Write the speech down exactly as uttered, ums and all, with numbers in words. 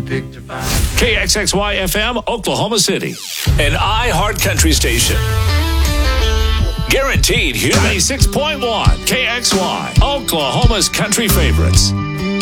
picked her fine. K X X Y F M, Oklahoma City. An iHeart Country station. Guaranteed human. ninety-six point one K X Y, Oklahoma's country favorites.